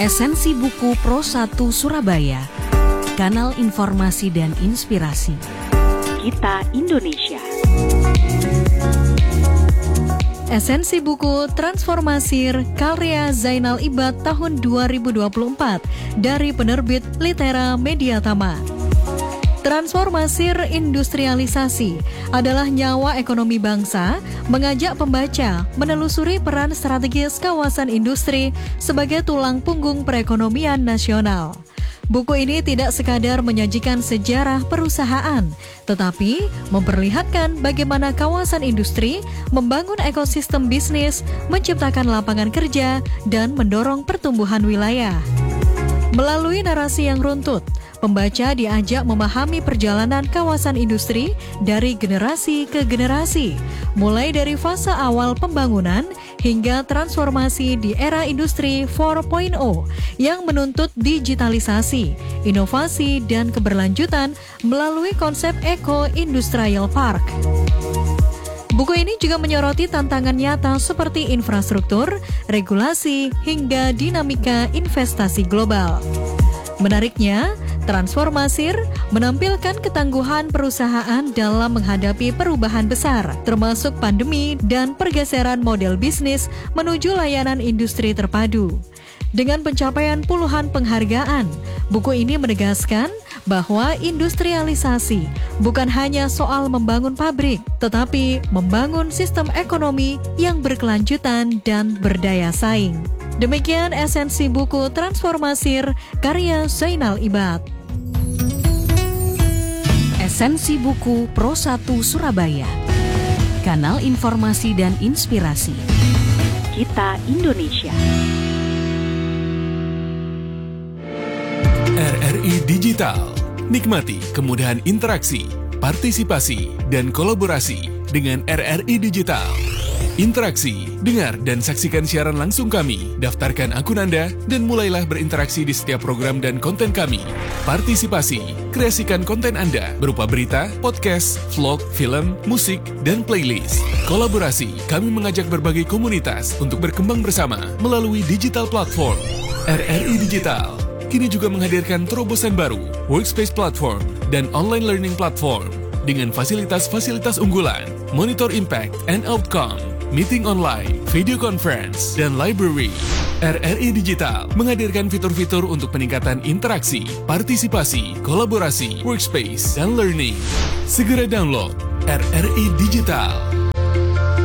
Esensi Buku Pro 1 Surabaya, kanal informasi dan inspirasi. Kita Indonesia. Esensi buku Transformasir karya Zainal Ibad tahun 2024 dari penerbit Litera Mediatama. Transformasir industrialisasi adalah nyawa ekonomi bangsa, mengajak pembaca menelusuri peran strategis kawasan industri sebagai tulang punggung perekonomian nasional. Buku ini tidak sekadar menyajikan sejarah perusahaan, tetapi memperlihatkan bagaimana kawasan industri membangun ekosistem bisnis, menciptakan lapangan kerja, dan mendorong pertumbuhan wilayah. Melalui narasi yang runtut, pembaca diajak memahami perjalanan kawasan industri dari generasi ke generasi, mulai dari fase awal pembangunan hingga transformasi di era industri 4.0 yang menuntut digitalisasi, inovasi, dan keberlanjutan melalui konsep Eco-Industrial Park. Buku ini juga menyoroti tantangan nyata seperti infrastruktur, regulasi, hingga dinamika investasi global. Menariknya, Transformasir menampilkan ketangguhan perusahaan dalam menghadapi perubahan besar, termasuk pandemi dan pergeseran model bisnis menuju layanan industri terpadu. Dengan pencapaian puluhan penghargaan, buku ini menegaskan bahwa industrialisasi bukan hanya soal membangun pabrik, tetapi membangun sistem ekonomi yang berkelanjutan dan berdaya saing. Demikian esensi buku Transformasir karya Zainal Ibad. Esensi buku Pro 1 Surabaya, kanal informasi dan inspirasi. Kita Indonesia. RRI Digital. Nikmati kemudahan interaksi, partisipasi, dan kolaborasi dengan RRI Digital. Interaksi, dengar dan saksikan siaran langsung kami, daftarkan akun Anda, dan mulailah berinteraksi di setiap program dan konten kami. Partisipasi, kreasikan konten Anda berupa berita, podcast, vlog, film, musik, dan playlist. Kolaborasi, kami mengajak berbagai komunitas untuk berkembang bersama melalui digital platform. RRI Digital kini juga menghadirkan terobosan baru, workspace platform, dan online learning platform dengan fasilitas-fasilitas unggulan, monitor impact and outcome, meeting online, video conference, dan library. RRI Digital menghadirkan fitur-fitur untuk peningkatan interaksi, partisipasi, kolaborasi, workspace, dan learning. Segera download RRI Digital.